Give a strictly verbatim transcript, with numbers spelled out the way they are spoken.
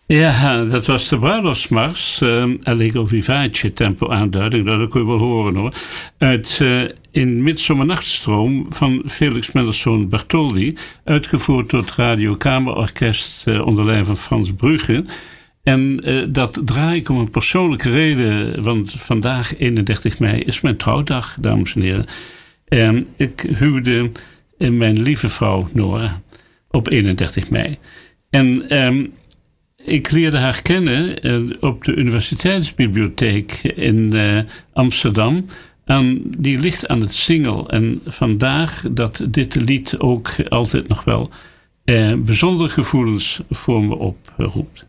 Ja, dat was de bruiloftsmars. Uh, Allegro vivace, tempo aanduiding. Dat kun je wel horen hoor. Uit uh, In Midsommernachtstroom van Felix Mendelssohn Bartholdy. Uitgevoerd door het Radio Kamerorkest uh, onder leiding van Frans Brugge. En uh, dat draai ik om een persoonlijke reden. Want vandaag, eenendertig mei, is mijn trouwdag, dames en heren. En ik huwde mijn lieve vrouw Nora op eenendertig mei. En um, ik leerde haar kennen uh, op de Universiteitsbibliotheek in uh, Amsterdam. En die ligt aan het Singel. En vandaar dat dit lied ook altijd nog wel uh, bijzondere gevoelens voor me oproept.